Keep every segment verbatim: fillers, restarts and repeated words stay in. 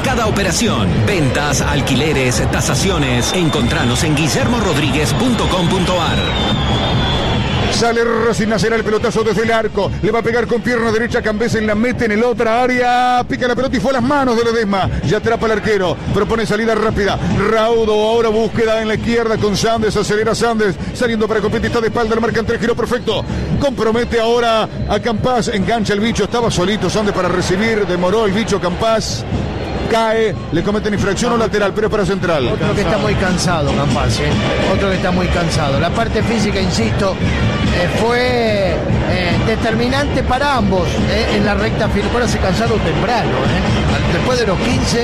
cada operación. Ventas, alquileres, tasaciones. Encontranos en guillermo rodríguez punto com punto ar. Sale Racing Nacional, el pelotazo desde el arco. Le va a pegar con pierna derecha, Cambesen la mete en el otra área. Pica la pelota y fue a las manos de Ledesma. Ya atrapa al arquero. Propone salida rápida. Raudo ahora búsqueda en la izquierda con Sandes. Acelera Sandes. Saliendo para Copetti. Está de espalda. Le marcan tres. Giro perfecto. Compromete ahora a Campás. Engancha el bicho. Estaba solito Sandes para recibir. Demoró el bicho Campás. Cae, le cometen infracción o lateral, pero es para Central. Otro que está muy cansado, Campás, ¿eh? Otro que está muy cansado. La parte física, insisto, eh, fue eh, determinante para ambos eh, en la recta final. Ahora se cansaron temprano, ¿eh? Después de los quince.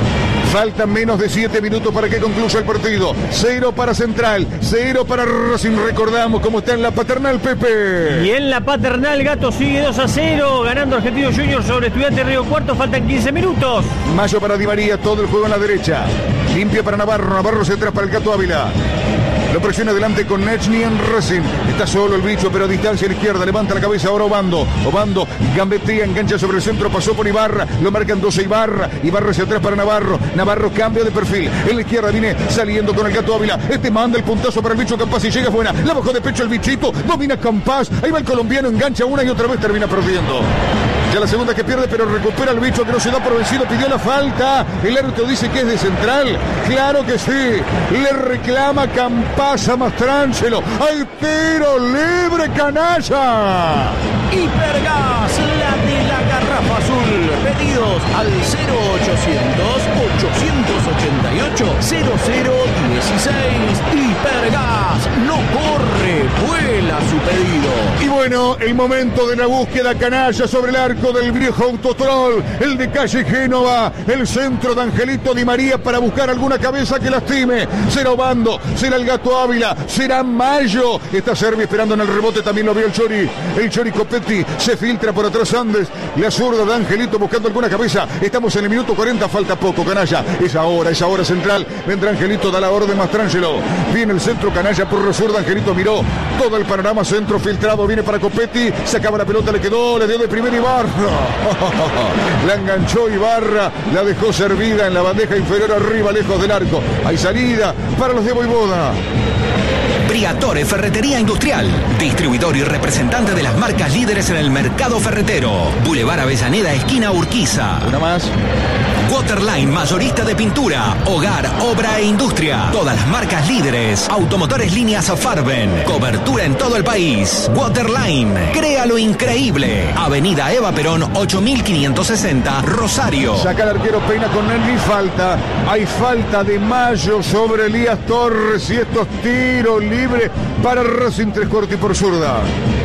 Faltan menos de siete minutos para que concluya el partido. Cero para Central, cero para Racing. Recordamos cómo está en la Paternal, Pepe. Y en la Paternal, Gato sigue dos a cero, ganando Argentino Junior sobre Estudiantes Río Cuarto. Faltan quince minutos. Mayo para Di María, todo el juego en la derecha. Limpia para Navarro, Navarro se atrás para el Gato Ávila. Lo presiona adelante con Nechny en Racing. Está solo el bicho, pero a distancia a la izquierda. Levanta la cabeza ahora Obando. Obando gambetea, engancha sobre el centro. Pasó por Ibarra. Lo marcan doce Ibarra. Ibarra hacia atrás para Navarro. Navarro cambia de perfil. En la izquierda viene saliendo con el Gato Ávila. Este manda el puntazo para el bicho Campás y llega buena. La bajó de pecho el bichito. Domina Campás. Ahí va el colombiano. Engancha una y otra vez termina perdiendo. Ya la segunda que pierde, pero recupera el bicho que no se da por vencido. Pidió la falta. El árbitro dice que es de Central. Claro que sí. Le reclama Campás a Mastrangelo. ¡Hay tiro libre, canalla! Hipergas, la de la garrafa azul. Pedidos al cero ochocientos, ochocientos ochenta y ocho, cero cero dieciséis. Hipergas, no corre, vuela su pedido. Y bueno, el momento de la búsqueda, canalla, sobre el arco del viejo Autotrol, el de calle Génova, el centro de Angelito Di María para buscar alguna cabeza que lastime. Será Obando, será el Gato Ávila, será Mayo. Está Servi esperando en el rebote, también lo vio el Chori. El Chori Copetti se filtra por atrás Andes. La zurda de Angelito buscando alguna cabeza. Estamos en el minuto cuarenta, falta poco, canalla. Es ahora, es ahora Central. Vendrá Angelito, da la orden Mastrangelo. Viene el centro, canalla por la zurda. Angelito miró todo el panorama, centro filtrado. Viene para Copetti, sacaba la pelota, le quedó, le dio de primera Ibarra. La enganchó Ibarra, la dejó servida en la bandeja inferior arriba, lejos del arco. Hay salida para los de Voivoda. Briatore Ferretería Industrial, distribuidor y representante de las marcas líderes en el mercado ferretero. Boulevard Avellaneda, esquina Urquiza. Una más. Waterline, mayorista de pintura, hogar, obra e industria. Todas las marcas líderes. Automotores líneas Farben. Cobertura en todo el país. Waterline, crea lo increíble. Avenida Eva Perón, ocho mil quinientos sesenta, Rosario. Saca el arquero, peina con Nelly, falta. Hay falta de Mayo sobre Elías Torres y estos tiros libres para Racing, tres cortos y por zurda.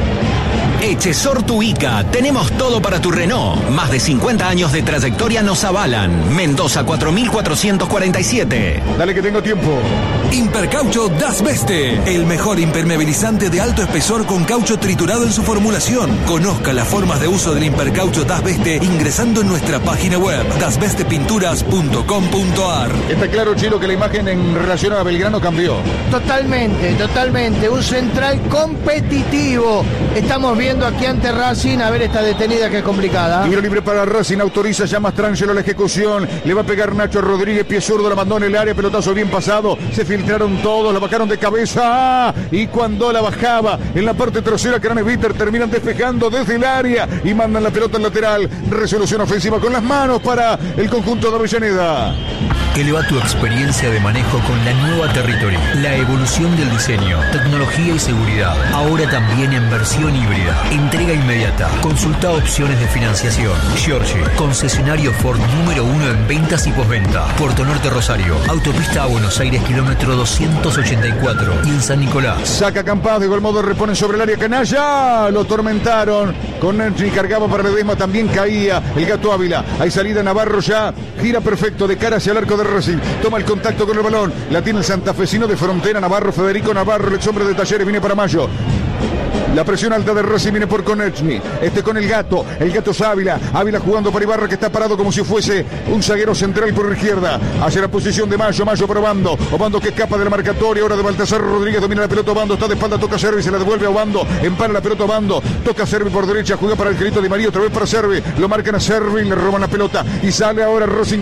Echesor Tuica, tenemos todo para tu Renault. Más de cincuenta años de trayectoria nos avalan. Mendoza cuatro mil cuatrocientos cuarenta y siete. Dale que tengo tiempo. Impercaucho Das Beste, el mejor impermeabilizante de alto espesor con caucho triturado en su formulación. Conozca las formas de uso del Impercaucho Das Beste ingresando en nuestra página web das beste pinturas punto com punto ar. Está claro, Chilo, que la imagen en relación a Belgrano cambió. Totalmente, totalmente. Un Central competitivo. Estamos viendo aquí ante Racing, a ver esta detenida que es complicada. Tiro libre para Racing, autoriza ya Mastrangelo la ejecución. Le va a pegar Nacho Rodríguez, pie zurdo, la mandó en el área, pelotazo bien pasado. Se filtraron todos, la bajaron de cabeza. Y cuando la bajaba en la parte trasera, Cranes Bitter terminan despejando desde el área y mandan la pelota al lateral. Resolución ofensiva con las manos para el conjunto de Avellaneda. Eleva tu experiencia de manejo con la nueva Territory. La evolución del diseño, tecnología y seguridad. Ahora también en versión híbrida. Entrega inmediata. Consulta opciones de financiación. Giorgi, concesionario Ford número uno en ventas y postventa. Puerto Norte, Rosario. Autopista a Buenos Aires, kilómetro doscientos ochenta y cuatro. Y en San Nicolás. Saca Campás, de igual modo reponen sobre el área, canalla. Lo tormentaron. Con Nechny cargaba para Ledesma, también caía el Gato Ávila. Hay salida, Navarro ya. Gira perfecto de cara hacia el arco de Racing. Toma el contacto con el balón. La tiene el santafesino de frontera, Navarro, Federico Navarro, el ex hombre de Talleres, viene para Mayo. La presión alta de Racing viene por Konechny. Este con el Gato. El Gato es Ávila. Ávila jugando para Ibarra, que está parado como si fuese un zaguero central por la izquierda. Hacia la posición de Mayo. Mayo para Obando. Obando que escapa de la marcatoria. Ahora de Baltasar Rodríguez. Domina la pelota Obando. Está de espalda. Toca Servi. Se la devuelve a Obando. Empara la pelota Obando. Toca Servi por derecha. Juega para el Angelito Di María. Otra vez para Servi. Lo marcan a Servi. Le roban la pelota. Y sale ahora Racing